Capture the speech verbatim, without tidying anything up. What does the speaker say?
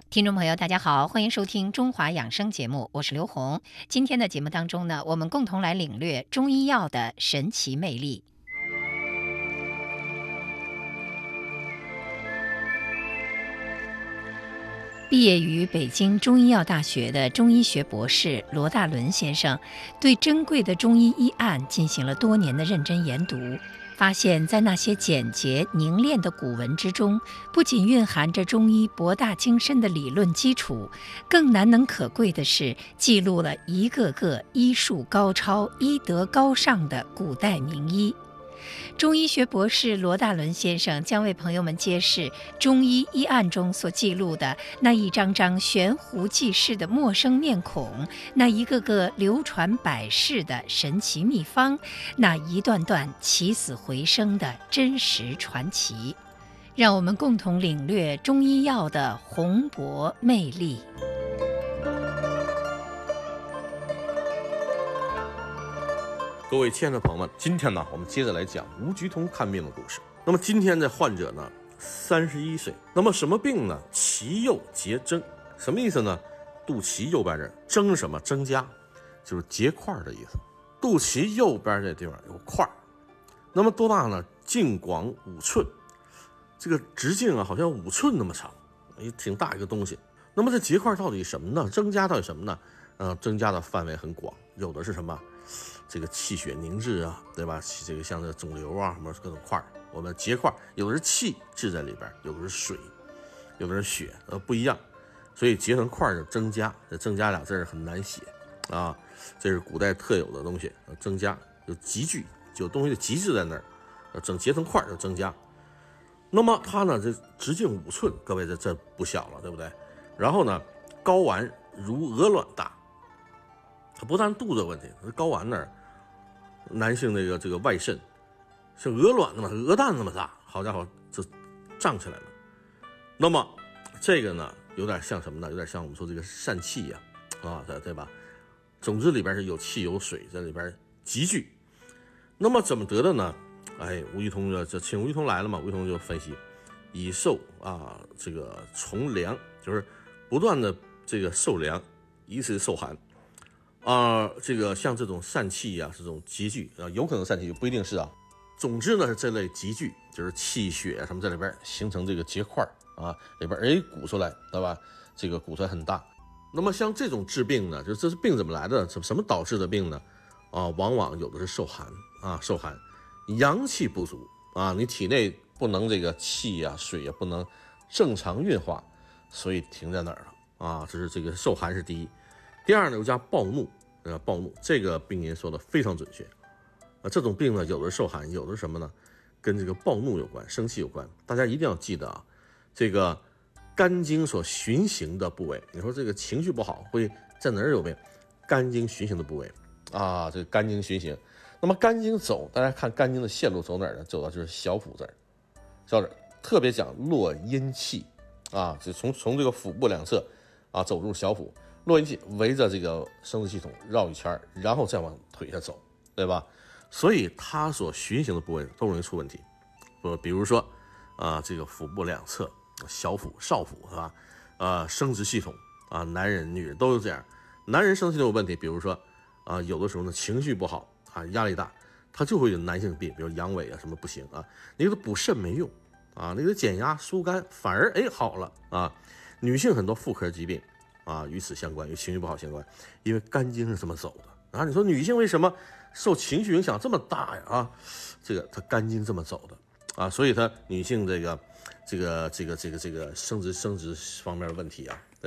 听众朋友，大家好，欢迎收听中华养生节目，我是刘红。今天的节目当中呢，我们共同来领略中医药的神奇魅力。毕业于北京中医药大学的中医学博士罗大伦先生，对珍贵的中医医案进行了多年的认真研读，发现在那些简洁凝练的古文之中，不仅蕴含着中医博大精深的理论基础，更难能可贵的是记录了一个个医术高超、医德高尚的古代名医。中医学博士罗大伦先生将为朋友们揭示中医医案中所记录的那一张张悬壶济世的陌生面孔，那一个个流传百世的神奇秘方，那一段段起死回生的真实传奇。让我们共同领略中医药的宏博魅力。 各位亲爱的朋友们，今天呢，我们接着来讲吴菊通看病的故事。那么今天的患者呢，三十一岁，那么什么病呢？脐右结征，什么意思呢？肚脐右边这征什么？增加，就是结块的意思。肚脐右边这地方有块，那么多大呢？径广五寸，这个直径啊，好像五寸那么长，也挺大一个东西。那么这结块到底什么呢？增加到底什么呢？呃，增加的范围很广，有的是什么？这个气血凝滞啊，对吧？这个像这肿瘤啊，什么各种块，我们结块，有的是气滞在里边，有的是水，有的是血，呃，不一样。所以结成块就增加，这增加俩字很难写啊，这是古代特有的东西。增加有集聚，有东西的极致在那儿，整结成块就增加。那么它呢，这直径五寸，各位这这不小了，对不对？然后呢，睾丸如鹅卵大，它不但肚子有问题，它睾丸那儿。男性那个这个外肾像鹅卵那么鹅蛋那么大，好家伙，这胀起来了。那么这个呢，有点像什么呢？有点像我们说这个疝气呀，啊，对对吧？总之里边是有气有水在里边集聚。那么怎么得的呢？哎，吴玉通这请吴玉通来了嘛，吴玉通就分析，以受啊这个从凉，就是不断的这个受凉，以此受寒。啊、呃，这个像这种疝气啊，这种集聚啊，有可能疝气不一定是啊。总之呢，是这类集聚，就是气血什么在里边形成这个结块啊，里边哎鼓出来，对吧？这个鼓出来很大。那么像这种治病呢，就这是病怎么来的？什么导致的病呢？啊，往往有的是受寒啊，受寒，阳气不足啊，你体内不能这个气啊、水也不能正常运化，所以停在哪儿了啊？这是这个受寒是第一。第二呢，又加暴怒，呃，暴怒这个病因说的非常准确，啊，这种病呢，有的受寒，有的什么呢，跟这个暴怒有关，生气有关。大家一定要记得啊，这个肝经所循行的部位，你说这个情绪不好会在哪儿有病？肝经循行的部位啊，这个肝经循行，那么肝经走，大家看肝经的线路走哪儿呢？走到就是小腹这儿，小这儿特别讲络阴气啊，就从从这个腹部两侧啊走入小腹。络阴气围着这个生殖系统绕一圈，然后再往腿下走，对吧？所以它所循行的部位都容易出问题。不，比如说啊，这个腹部两侧、小腹、少腹是吧？啊，生殖系统啊，男人、女人都是这样。男人生殖系统有问题，比如说啊，有的时候呢情绪不好啊，压力大，他就会有男性病，比如阳痿啊什么不行啊，你给他补肾没用啊，你给他减压疏肝反而哎好了啊。女性很多妇科疾病。啊，与此相关，与情绪不好相关，因为肝经是这么走的啊。你说女性为什么受情绪影响这么大呀？啊，这个她肝经这么走的啊，所以她女性这个这个这个这个这个生殖生殖方面的问题啊，